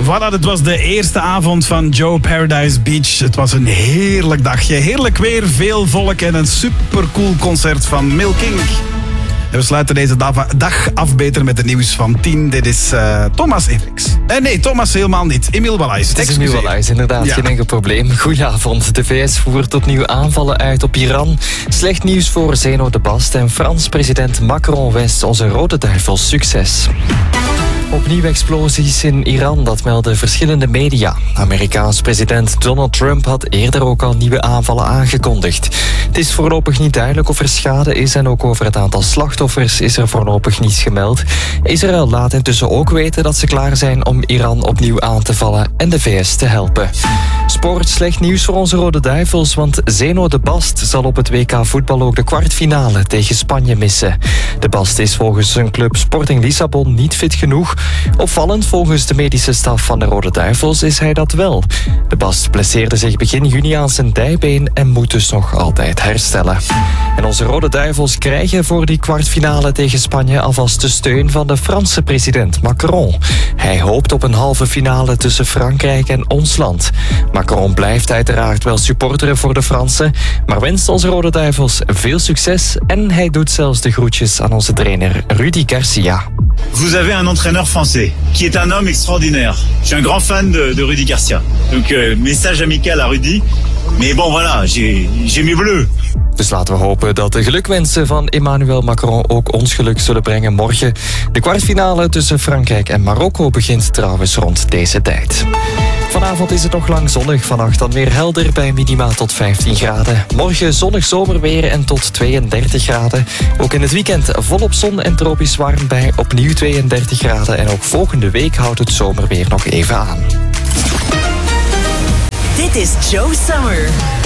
Voilà, dit was de eerste avond van Joe Paradise Beach. Het was een heerlijk dagje. Heerlijk weer, veel volk en een supercool concert van Milking. En we sluiten deze dag af beter met het nieuws van 10. Dit is Thomas Everix. Nee, Thomas helemaal niet. Emiel Balaïs. Het is Emiel Balaïs, inderdaad. Ja. Geen enkel probleem. Goedenavond. De VS voert opnieuw aanvallen uit op Iran. Slecht nieuws voor Zeno de Bast en Frans president Macron wenst onze Rode Duivels succes. Opnieuw explosies in Iran, dat melden verschillende media. Amerikaans president Donald Trump had eerder ook al nieuwe aanvallen aangekondigd. Het is voorlopig niet duidelijk of er schade is en ook over het aantal slachtoffers is er voorlopig niets gemeld. Israël laat intussen ook weten dat ze klaar zijn om Iran opnieuw aan te vallen en de VS te helpen. Sport, slecht nieuws voor onze Rode Duivels, want Zeno de Bast zal op het WK voetbal ook de kwartfinale tegen Spanje missen. De Bast is volgens zijn club Sporting Lissabon niet fit genoeg. Opvallend, volgens de medische staf van de Rode Duivels is hij dat wel. De Bast blesseerde zich begin juni aan zijn dijbeen en moet dus nog altijd herstellen. En onze Rode Duivels krijgen voor die kwartfinale tegen Spanje alvast de steun van de Franse president Macron. Hij hoopt op een halve finale tussen Frankrijk en ons land. Macron blijft uiteraard wel supporteren voor de Fransen, maar wenst onze Rode Duivels veel succes en hij doet zelfs de groetjes aan onze trainer Rudy Garcia. Vous avez un entraîneur français qui est un homme extraordinaire. Je suis un grand fan de Rudy Garcia. Donc message amical à Rudy. Mais bon voilà, j'ai mes bleus. Dus laten we hopen dat de gelukwensen van Emmanuel Macron ook ons geluk zullen brengen morgen. De kwartfinale tussen Frankrijk en Marokko begint trouwens rond deze tijd. Vanavond is het nog lang zonnig, vannacht dan weer helder bij minima tot 15 graden. Morgen zonnig zomerweer en tot 32 graden. Ook in het weekend volop zon en tropisch warm bij opnieuw 32 graden. En ook volgende week houdt het zomerweer nog even aan. Dit is Joe Summer.